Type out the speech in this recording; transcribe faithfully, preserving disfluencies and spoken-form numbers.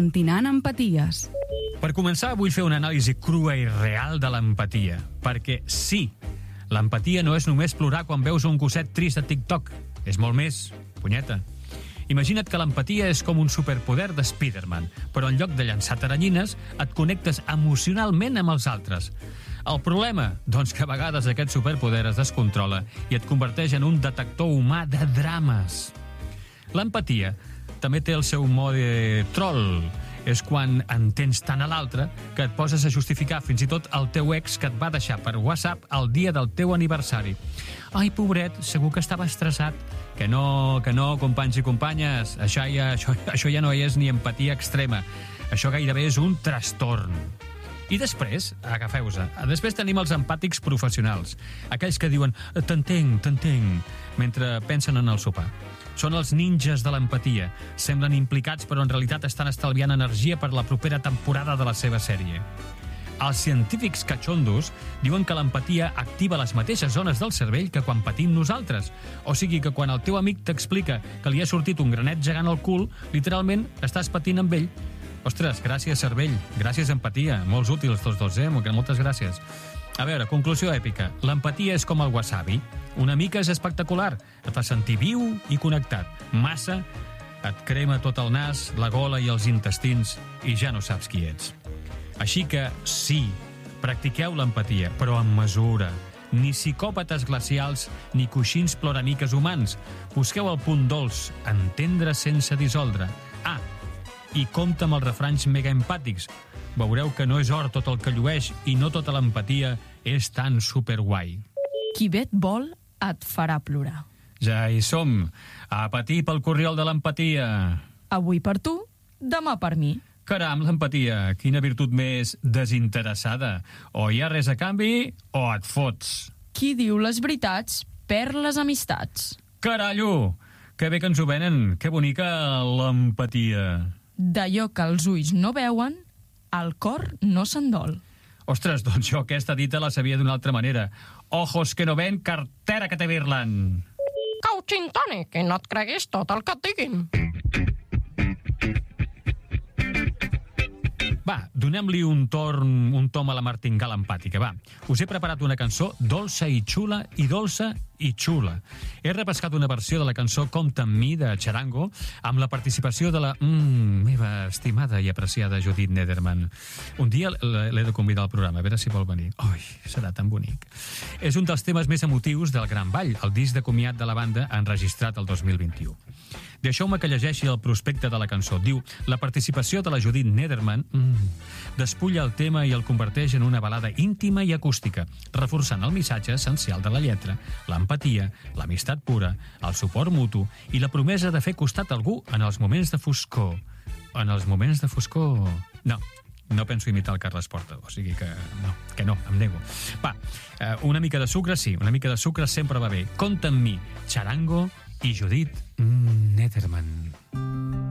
Entinant empaties. Per començar, vull fer una anàlisi crua i real de l'empatia. Perquè sí, l'empatia no és només plorar quan veus un gosset trist a TikTok. És molt més, punyeta. Imagina't que l'empatia és com un superpoder de Spider-Man, però en lloc de llançar taranyines, et connectes emocionalment amb els altres. El problema? Doncs que a vegades aquest superpoder es descontrola i et converteix en un detector humà de drames. L'empatia també té el seu mode troll. És quan entens tant a l'altre que et poses a justificar fins i tot el teu ex que et va deixar per WhatsApp el dia del teu aniversari. Ai, pobret, segur que estava estressat. Que no, que no, companys i companyes. Això ja, això, això ja no és ni empatia extrema. Això gairebé és un trastorn. I després, agafeu-se, després tenim els empàtics professionals. Aquells que diuen, t'entenc, t'entenc, mentre pensen en el sopar. Són els ninjas de l'empatia. Semblen implicats, però en realitat estan estalviant energia per la propera temporada de la seva sèrie. Els científics catxondos diuen que l'empatia activa les mateixes zones del cervell que quan patim nosaltres. O sigui que quan el teu amic t'explica que li ha sortit un granet gegant al cul, literalment estàs patint amb ell. Ostres, gràcies, cervell. Gràcies, empatia. Molts útils tots dos, eh? Moltes gràcies. A veure, conclusió èpica. L'empatia és com el wasabi. Una mica és espectacular. Et fa sentir viu i connectat. Massa, et crema tot el nas, la gola i els intestins i ja no saps qui ets. Així que, sí, practiqueu l'empatia, però amb mesura. Ni psicòpates glacials, ni coixins ploramiques humans. Busqueu el punt dolç, entendre sense dissoldre. Ah, i compta amb els refranys mega empàtics. Veureu que no és or tot el que llueix i no tota l'empatia és tan superguai. Qui bé et vol, et farà plorar. Ja hi som. A patir pel corriol de l'empatia. Avui per tu, demà per mi. Caram, l'empatia, quina virtut més desinteressada. O hi ha res a canvi, o et fots. Qui diu les veritats, perd les amistats. Carallo! Que bé que ens ho venen. Que bonica l'empatia. D'allò que els ulls no veuen, el cor no se'n dol. Ostres, doncs jo aquesta dita la sabia d'una altra manera. Ojos que no ven, cartera que te virlen. Cauchintone, que no et creguis tot el que et diguin. Va, donem-li un torn, un tom a la martingala empàtica, va. Us he preparat una cançó dolça i xula i dolça i xula. He repescat una versió de la cançó Compta amb mi, de Charango, amb la participació de la mm, meva estimada i apreciada Judith Nederman. Un dia l'he de convidar al programa, a veure si vol venir. Ui, serà tan bonic. És un dels temes més emotius del Gran Ball, el disc de comiat de la banda enregistrat el dos mil vint-i-u. Deixeu-me que llegeixi el prospecte de la cançó. Diu, la participació de la Judith Nederman mm, despulla el tema i el converteix en una balada íntima i acústica, reforçant el missatge essencial de la lletra, l'empatia, l'amistat pura, el suport mutu i la promesa de fer costat a algú en els moments de foscor. En els moments de foscor... No, no penso imitar el Carles Porta, o sigui que no, que no, em nego. Va, una mica de sucre, sí, una mica de sucre sempre va bé. Compta amb mi, Charango i Judith Nederman.